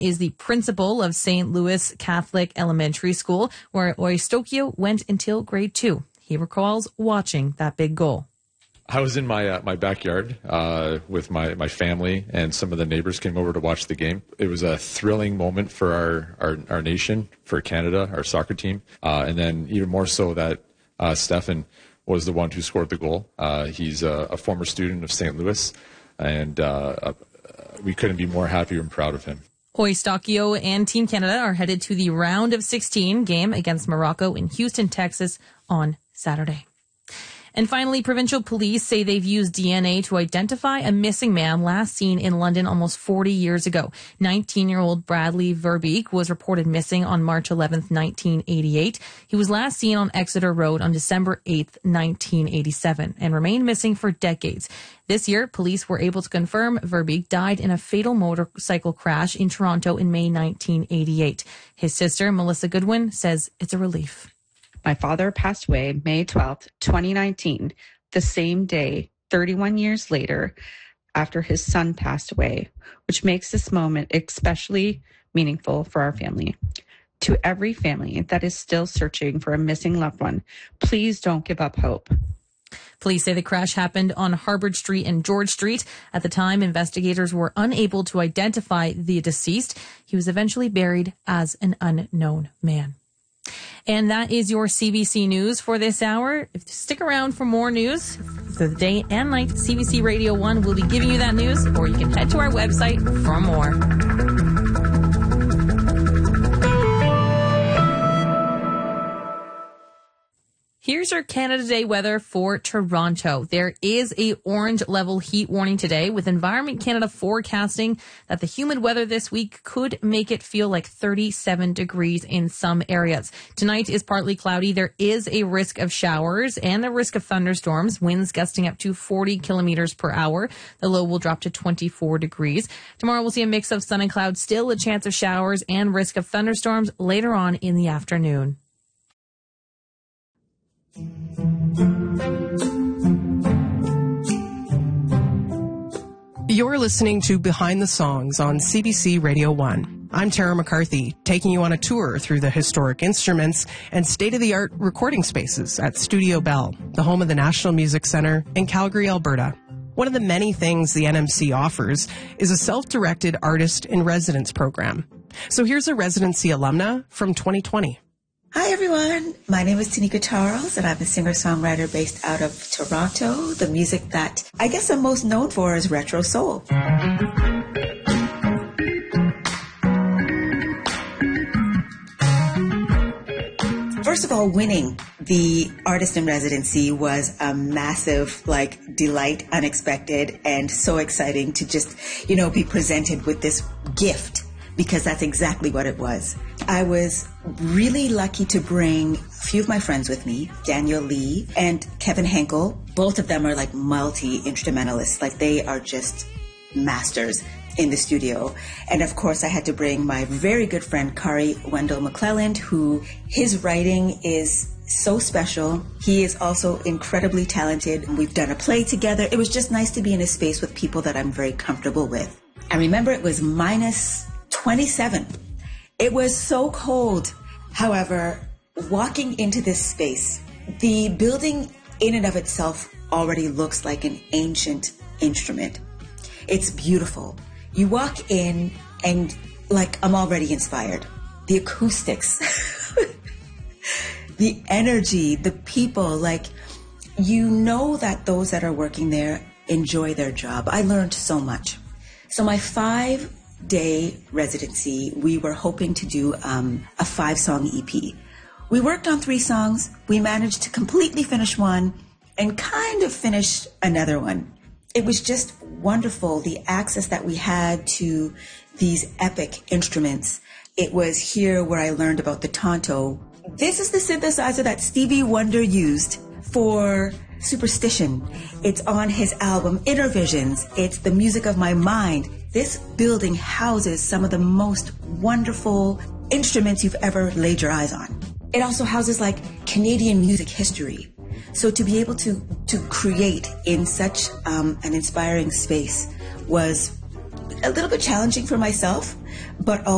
is the principal of St. Louis Catholic Elementary School, where Eustachio went until grade 2. He recalls watching that big goal. I was in my backyard with my family, and some of the neighbors came over to watch the game. It was a thrilling moment for our nation, for Canada, our soccer team, and then even more so that Stefan was the one who scored the goal. He's a former student of St. Louis, and we couldn't be more happy and proud of him. Eustachio and Team Canada are headed to the round of 16 game against Morocco in Houston, Texas on Saturday. And finally, provincial police say they've used DNA to identify a missing man last seen in London almost 40 years ago. 19-year-old Bradley Verbeek was reported missing on March 11th, 1988. He was last seen on Exeter Road on December 8th, 1987, and remained missing for decades. This year, police were able to confirm Verbeek died in a fatal motorcycle crash in Toronto in May 1988. His sister, Melissa Goodwin, says it's a relief. My father passed away May 12th, 2019, the same day, 31 years later, after his son passed away, which makes this moment especially meaningful for our family. To every family that is still searching for a missing loved one, please don't give up hope. Police say the crash happened on Harbord Street and George Street. At the time, investigators were unable to identify the deceased. He was eventually buried as an unknown man. And that is your CBC News for this hour. Stick around for more news for the day and night. CBC Radio 1 will be giving you that news, or you can head to our website for more. Here's your Canada Day weather for Toronto. There is a orange level heat warning today, with Environment Canada forecasting that the humid weather this week could make it feel like 37 degrees in some areas. Tonight is partly cloudy. There is a risk of showers and a risk of thunderstorms, winds gusting up to 40 kilometers per hour. The low will drop to 24 degrees. Tomorrow we'll see a mix of sun and clouds, still a chance of showers and risk of thunderstorms later on in the afternoon. You're listening to Behind the Songs on CBC Radio 1. I'm Tara McCarthy, taking you on a tour through the historic instruments and state-of-the-art recording spaces at Studio Bell, the home of the National Music Centre in Calgary, Alberta. One of the many things the NMC offers is a self-directed artist-in-residence program. So here's a residency alumna from 2020. Hi, everyone. My name is Tanika Charles, and I'm a singer-songwriter based out of Toronto. The music that I guess I'm most known for is retro soul. First of all, winning the artist in residency was a massive, delight, unexpected, and so exciting to just, be presented with this gift, because that's exactly what it was. I was really lucky to bring a few of my friends with me, Daniel Lee and Kevin Henkel. Both of them are multi-instrumentalists. They are just masters in the studio. And of course, I had to bring my very good friend, Kari Wendell McClelland, who his writing is so special. He is also incredibly talented. We've done a play together. It was just nice to be in a space with people that I'm very comfortable with. I remember it was minus 27. It was so cold. However, walking into this space, the building in and of itself already looks like an ancient instrument. It's beautiful. You walk in and I'm already inspired. The acoustics, the energy, the people, that those that are working there enjoy their job. I learned so much. So my 5-day residency, we were hoping to do a 5-song EP. We worked on 3 songs. We managed to completely finish one and kind of finish another one. It was just wonderful, the access that we had to these epic instruments. It was here where I learned about the Tonto. This is the synthesizer that Stevie Wonder used for Superstition. It's on his album Inner Visions. It's the music of my mind. This building houses some of the most wonderful instruments you've ever laid your eyes on. It also houses Canadian music history. So to be able to create in such an inspiring space was a little bit challenging for myself, but also